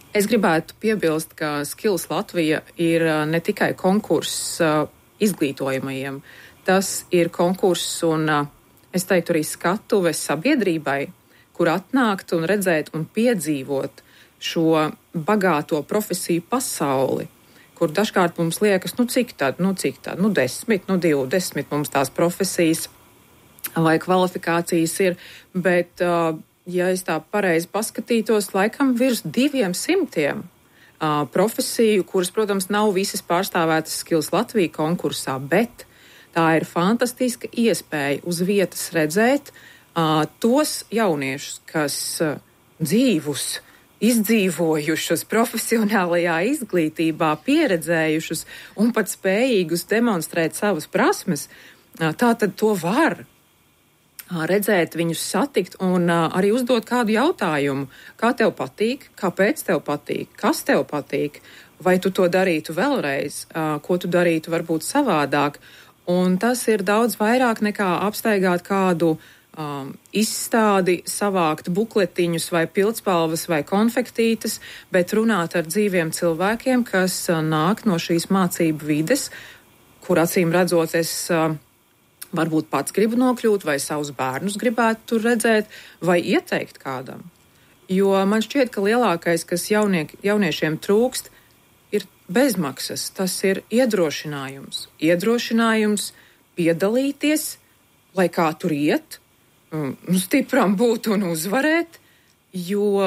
Es gribētu piebilst, ka Skills Latvija ir ne tikai konkurss izglītojamajiem, tas ir konkurss un, es teiktu, arī skatuve sabiedrībai, kur atnākt un redzēt un piedzīvot šo bagāto profesiju pasauli, kur dažkārt mums liekas, cik tad, 10, 20 mums tās profesijas vai kvalifikācijas ir, bet, ja es tā pareizi paskatītos, laikam virs 200 profesiju, kuras, protams, nav visas pārstāvētas Skills Latvija konkursā, bet tā ir fantastiska iespēja uz vietas redzēt tos jauniešus, kas dzīvus, izdzīvojušus profesionālajā izglītībā, pieredzējušus un pat spējīgus demonstrēt savas prasmes. Tā tad to var redzēt, viņus satikt un arī uzdot kādu jautājumu. Kā tev patīk? Kāpēc tev patīk? Kas tev patīk? Vai tu to darītu vēlreiz? Ko tu darītu varbūt savādāk? Un tas ir daudz vairāk nekā apstaigāt kādu izstādi, savākt bukletiņus vai pildspalvas vai konfektītes, bet runāt ar dzīviem cilvēkiem, kas nāk no šīs mācību vides, kur acīm redzot es varbūt pats gribu nokļūt vai savus bērnus gribētu tur redzēt vai ieteikt kādam. Jo man šķiet, ka lielākais, kas jauniešiem trūkst, ir bezmaksas. Tas ir iedrošinājums. Iedrošinājums piedalīties, lai kā tur iet, stipram būt un uzvarēt, jo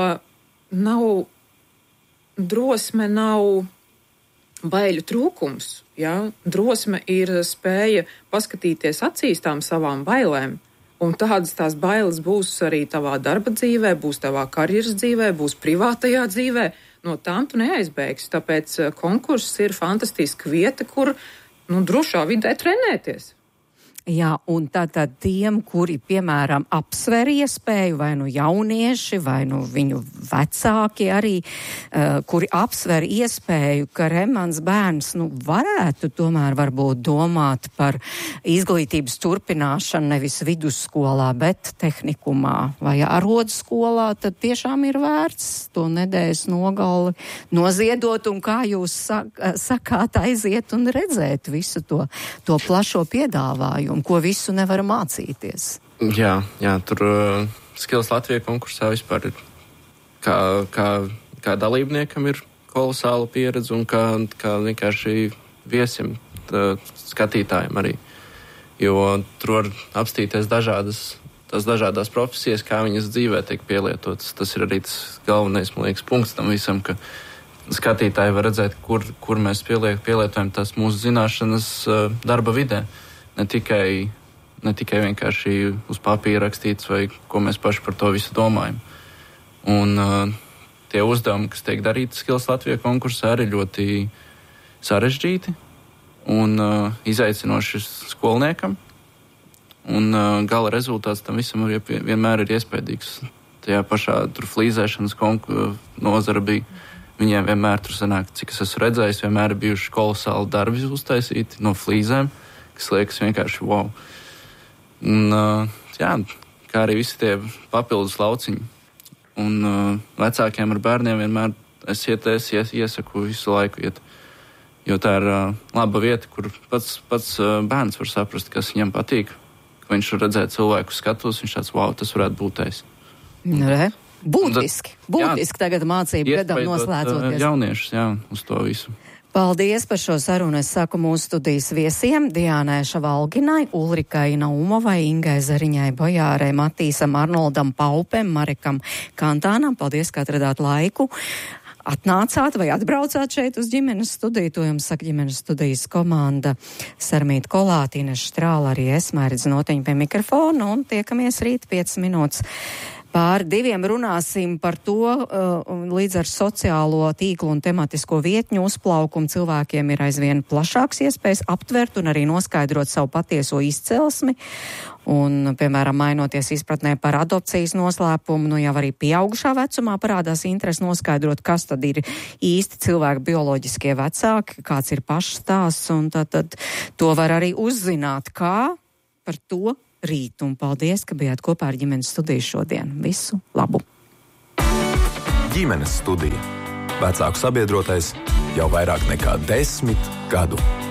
drosme nav baiļu trūkums. Ja? Drosme ir spēja paskatīties acīs tām savām bailēm, un tādas tās bailes būs arī tavā darba dzīvē, būs tavā karjeras dzīvē, būs privātajā dzīvē. No tām tu neaizbēgsi, tāpēc konkurss ir fantastiska vieta, kur drošā vidē trenēties. Jā, un tātad tiem, kuri, piemēram, apsver iespēju, vai jaunieši, vai viņu vecāki arī, kuri apsver iespēju, ka mans bērns, varētu tomēr varbūt domāt par izglītības turpināšanu nevis vidusskolā, bet tehnikumā vai arodskolā, tad tiešām ir vērts to nedēļas nogali noziedot, un kā jūs sakāt, aiziet un redzēt visu to plašo piedāvājumu. Un ko visu nevar mācīties. Jā, tur Skills Latvija konkursā vispār ir, kā dalībniekam ir kolosāla pieredze un kā vienkārši viesim, skatītājiem arī. Jo tur var apstīties dažādas profesijas, kā viņas dzīvē tiek pielietotas. Tas ir arī tas galvenais, man liekas, punkts tam visam, ka skatītāji var redzēt, kur mēs pielietojam tās mūsu zināšanas darba vidē. Ne tikai vienkārši uz papīra rakstīts, vai ko mēs paši par to visu domājam. Un tie uzdevumi, kas tiek darīti Skills Latvija konkursā, arī ļoti sarežģīti un izaicinoši skolniekam. Un gala rezultāts tam visam vienmēr ir iespējīgs. Tajā pašā tur flīzēšanas nozara bija. Viņiem vienmēr tur sanāk, cik es esmu redzējis, vienmēr ir bijuši kolosāli darbi uztaisīti no flīzēm, kas liekas vienkārši wow. Un, kā arī visi tie papildus lauciņi. Un vecākiem ar bērniem vienmēr es iesaku visu laiku iet. Jo tā ir laba vieta, kur pats bērns var saprast, kas viņam patīk. Ka viņš var redzēt cilvēku skatos, viņš tāds, wow, tas varētu būt tais. Būtiski tagad mācību gadam noslēdzoties. Jauniešus, uz to visu. Paldies par šo sarunu. Es saku mūsu studijas viesiem Diānai Šavalginai, Ulrikai Naumovai, Ingai Zariņai Bojārai, Matīsam Arnoldam Paupem, Marekam Kantānam. Paldies, ka atradāt laiku. Atnācāt vai atbraucāt šeit uz ģimenes studiju. To jums saka ģimenes studijas komanda Sarmīta Kolātīna Štrāla, arī es Mairidz Noteņa pie mikrofona, un tiekamies rīt 5 minūtes. Pār 2 runāsim par to, līdz ar sociālo tīklu un tematisko vietņu uzplaukumu cilvēkiem ir aizvien plašāks iespējas aptvert un arī noskaidrot savu patieso izcelsmi. Un, piemēram, mainoties izpratnē par adopcijas noslēpumu, jau arī pieaugušā vecumā parādās interesi noskaidrot, kas tad ir īsti cilvēku bioloģiskie vecāki, kāds ir pašstāsts, un tad to var arī uzzināt, kā par to rīt. Un paldies, ka bijāt kopā ar ģimenes studiju šodien. Visu labu! Ģimenes studija. vecāku sabiedrotais jau vairāk nekā 10 gadu.